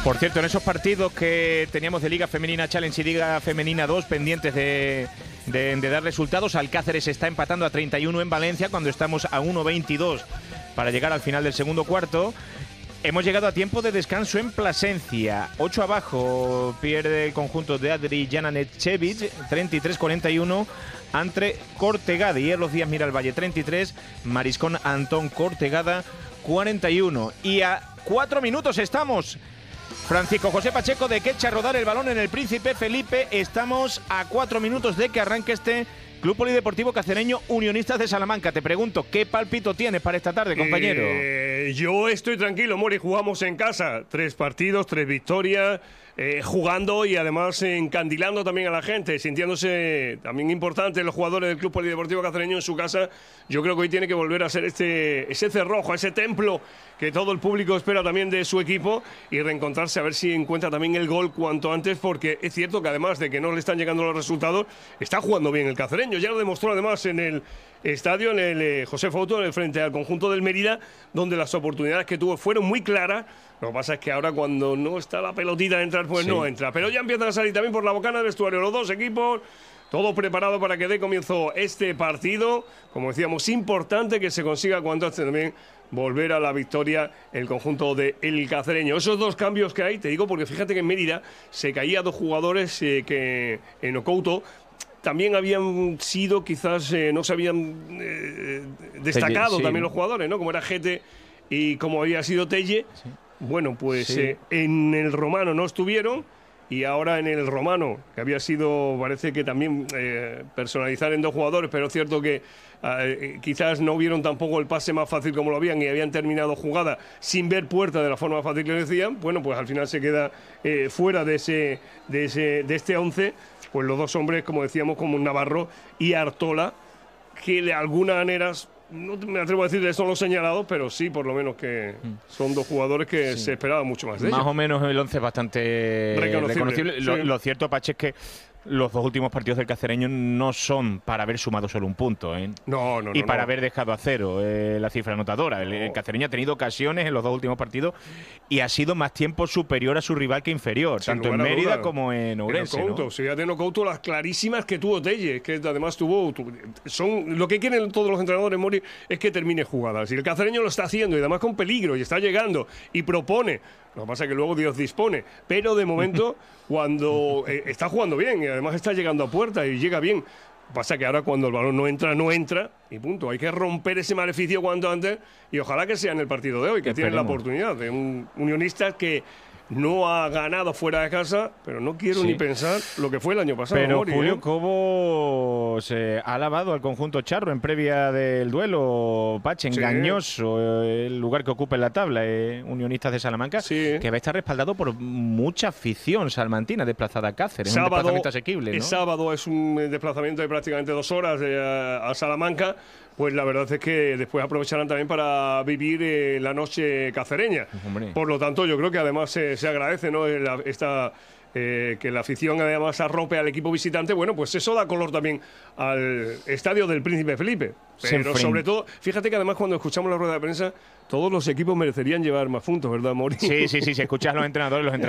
Por cierto, en esos partidos que teníamos de Liga Femenina Challenge y Liga Femenina 2 pendientes de dar resultados, Alcáceres está empatando a 31 en Valencia cuando estamos a 1.22 para llegar al final del segundo cuarto. Hemos llegado a tiempo de descanso en Plasencia. 8 abajo pierde el conjunto de Adriana Netchevich, 33-41 ante Cortegada. Y Los Díaz Miralvalle 33, Mariscón Antón Cortegada 41. Y a 4 minutos estamos. Francisco José Pacheco de que echa a rodar el balón en el Príncipe Felipe. Estamos a 4 minutos de que arranque este Club Polideportivo Cacereño Unionistas de Salamanca. Te pregunto, ¿qué palpito tienes para esta tarde, compañero? Yo estoy tranquilo, Mori. Jugamos en casa. 3 partidos, 3 victorias. Jugando y además encandilando también a la gente, sintiéndose también importantes los jugadores del Club Polideportivo Cacereño en su casa. Yo creo que hoy tiene que volver a ser ese cerrojo, ese templo que todo el público espera también de su equipo y reencontrarse a ver si encuentra también el gol cuanto antes, porque es cierto que además de que no le están llegando los resultados, está jugando bien el Cacereño. Ya lo demostró además en el estadio, en el José Fouto, frente al conjunto del Mérida, donde las oportunidades que tuvo fueron muy claras. Lo que pasa es que ahora cuando no está la pelotita de entrar, pues sí, no entra. Pero ya empiezan a salir también por la bocana del vestuario los dos equipos, todo preparado para que dé comienzo este partido. Como decíamos, importante que se consiga cuanto antes también volver a la victoria el conjunto de El Cacereño. Esos 2 cambios que hay, te digo, porque fíjate que en Mérida se caía 2 jugadores que en Ocouto también habían sido, quizás no se habían destacado sí, también los jugadores, ¿no? Como era Gete y como había sido Telle. Sí. Bueno, pues sí, en el Romano no estuvieron y ahora en el Romano, que había sido, parece que también personalizar en 2 jugadores, pero es cierto que quizás no vieron tampoco el pase más fácil como lo habían y habían terminado jugada sin ver puerta de la forma más fácil que decían. Bueno, pues al final se queda fuera de este 11, pues los 2 hombres, como decíamos, como Navarro y Artola, que de alguna manera, no me atrevo a decir de son los señalados, pero sí, por lo menos que son 2 jugadores que se esperaba mucho más de ellos. Más o menos el 11 es bastante reconocible. Sí. Lo cierto, Pache, es que los 2 últimos partidos del Cacereño no son para haber sumado solo un punto, ¿eh? No. Y para haber dejado a 0 la cifra anotadora. El Cacereño ha tenido ocasiones en los 2 últimos partidos y ha sido más tiempo superior a su rival que inferior, tanto en Mérida como en Ourense, ¿no? Fíjate en Ocouto las clarísimas que tuvo Telle, que además son lo que quieren todos los entrenadores, Mori, es que termine jugadas. Y el Cacereño lo está haciendo y además con peligro y está llegando y propone. Lo que pasa es que luego Dios dispone. Pero de momento, cuando está jugando bien y además está llegando a puerta y llega bien. Pasa que ahora cuando el balón no entra y punto. Hay que romper ese maleficio cuanto antes y ojalá que sea en el partido de hoy, que tienen la oportunidad de un Unionista que no ha ganado fuera de casa, pero no quiero ni pensar lo que fue el año pasado. Pero Mori, Julio, ¿cómo se ha alabado al conjunto charro en previa del duelo? Pache, engañoso el lugar que ocupa en la tabla, Unionistas de Salamanca, que va a estar respaldado por mucha afición salmantina desplazada a Cáceres. Un desplazamiento asequible, ¿no? El sábado es un desplazamiento de prácticamente 2 horas a Salamanca. Pues la verdad es que después aprovecharán también para vivir la noche cacereña. Hombre. Por lo tanto, yo creo que además se agradece, ¿no? Que la afición además arrope al equipo visitante. Bueno, pues eso da color también al estadio del Príncipe Felipe. Pero sobre todo, fíjate que además cuando escuchamos la rueda de prensa, todos los equipos merecerían llevar más puntos, ¿verdad, Mori? Sí, si escuchas a los entrenadores